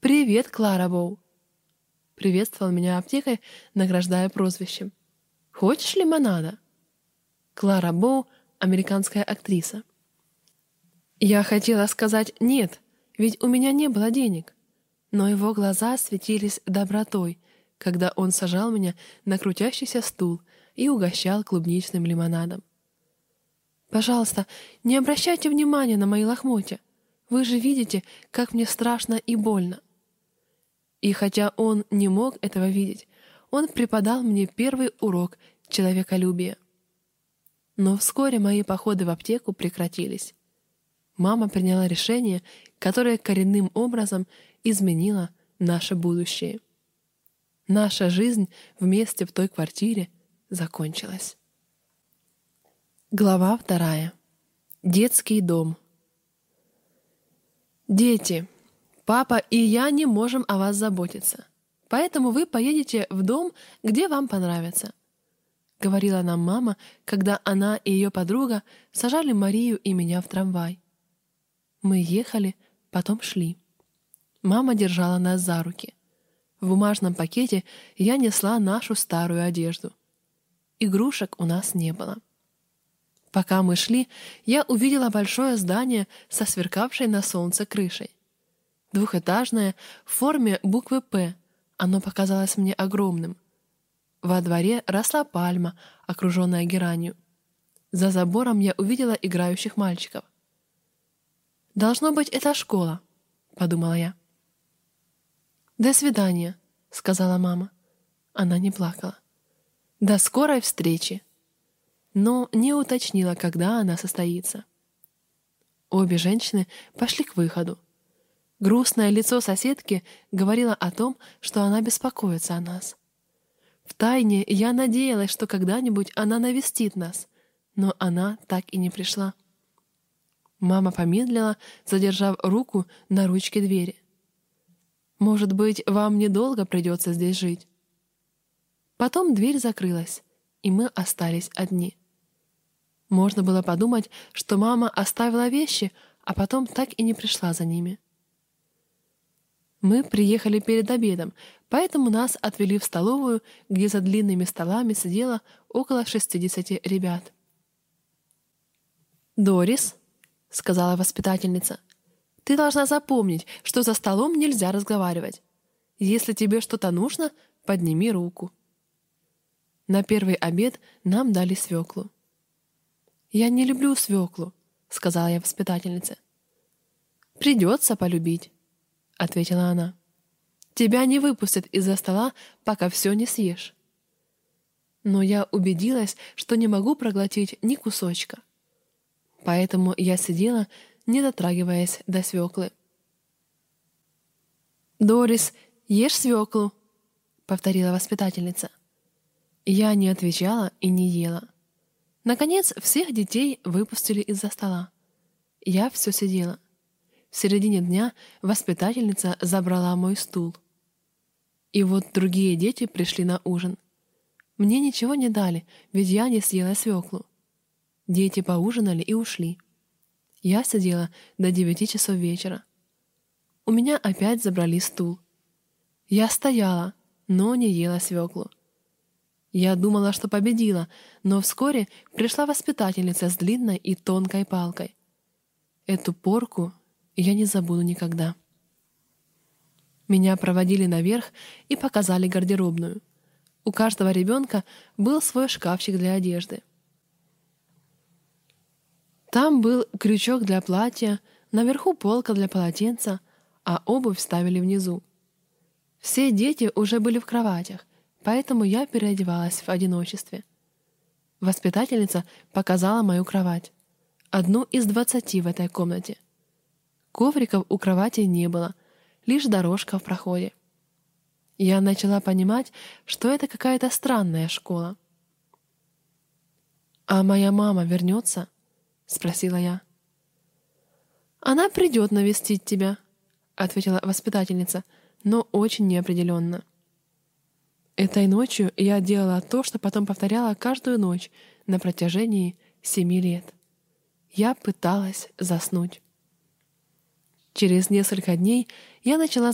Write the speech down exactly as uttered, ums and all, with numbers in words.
«Привет, Клара Боу!» — приветствовал меня аптекарь, награждая прозвищем. «Хочешь лимонада?» Клара Боу — американская актриса. Я хотела сказать «нет», ведь у меня не было денег, но его глаза светились добротой, когда он сажал меня на крутящийся стул и угощал клубничным лимонадом. «Пожалуйста, не обращайте внимания на мои лохмотья. Вы же видите, как мне страшно и больно». И хотя он не мог этого видеть, он преподал мне первый урок человеколюбия. Но вскоре мои походы в аптеку прекратились. Мама приняла решение, которое коренным образом изменило наше будущее. Наша жизнь вместе в той квартире закончилась. Глава вторая. Детский дом. «Дети, папа и я не можем о вас заботиться, поэтому вы поедете в дом, где вам понравится», — говорила нам мама, когда она и ее подруга сажали Марию и меня в трамвай. Мы ехали, потом шли. Мама держала нас за руки. В бумажном пакете я несла нашу старую одежду. Игрушек у нас не было. Пока мы шли, я увидела большое здание со сверкавшей на солнце крышей. Двухэтажное, в форме буквы «П», оно показалось мне огромным. Во дворе росла пальма, окруженная геранью. За забором я увидела играющих мальчиков. «Должно быть, это школа», — подумала я. «До свидания», — сказала мама. Она не плакала. «До скорой встречи», но не уточнила, когда она состоится. Обе женщины пошли к выходу. Грустное лицо соседки говорило о том, что она беспокоится о нас. Втайне я надеялась, что когда-нибудь она навестит нас, но она так и не пришла. Мама помедлила, задержав руку на ручке двери. «Может быть, вам недолго придется здесь жить?» Потом дверь закрылась, и мы остались одни. Можно было подумать, что мама оставила вещи, а потом так и не пришла за ними. Мы приехали перед обедом, поэтому нас отвели в столовую, где за длинными столами сидело около шестидесяти ребят. «Дорис», — сказала воспитательница, — «ты должна запомнить, что за столом нельзя разговаривать. Если тебе что-то нужно, подними руку». На первый обед нам дали свеклу. «Я не люблю свеклу», — сказала я воспитательнице. «Придется полюбить», — ответила она. «Тебя не выпустят из-за стола, пока все не съешь». Но я убедилась, что не могу проглотить ни кусочка. Поэтому я сидела, не дотрагиваясь до свеклы. «Дорис, ешь свеклу», — повторила воспитательница. Я не отвечала и не ела. Наконец, всех детей выпустили из-за стола. Я все сидела. В середине дня воспитательница забрала мой стул. И вот другие дети пришли на ужин. Мне ничего не дали, ведь я не съела свеклу. Дети поужинали и ушли. Я сидела до девяти часов вечера. У меня опять забрали стул. Я стояла, но не ела свеклу. Я думала, что победила, но вскоре пришла воспитательница с длинной и тонкой палкой. Эту порку я не забуду никогда. Меня проводили наверх и показали гардеробную. У каждого ребенка был свой шкафчик для одежды. Там был крючок для платья, наверху полка для полотенца, а обувь ставили внизу. Все дети уже были в кроватях, поэтому я переодевалась в одиночестве. Воспитательница показала мою кровать, одну из двадцати в этой комнате. Ковриков у кровати не было, лишь дорожка в проходе. Я начала понимать, что это какая-то странная школа. «А моя мама вернется?» — спросила я. «Она придет навестить тебя», — ответила воспитательница, но очень неопределенно. Этой ночью я делала то, что потом повторяла каждую ночь на протяжении семи лет. Я пыталась заснуть. Через несколько дней я начала